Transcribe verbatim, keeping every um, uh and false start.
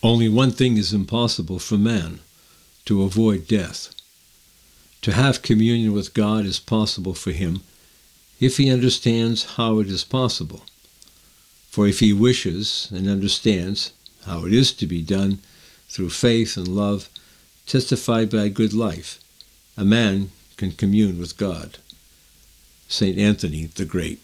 Only one thing is impossible for man, to avoid death. To have communion with God is possible for him if he understands how it is possible. For if he wishes and understands how it is to be done through faith and love, testified by a good life, a man can commune with God. Saint Anthony the Great.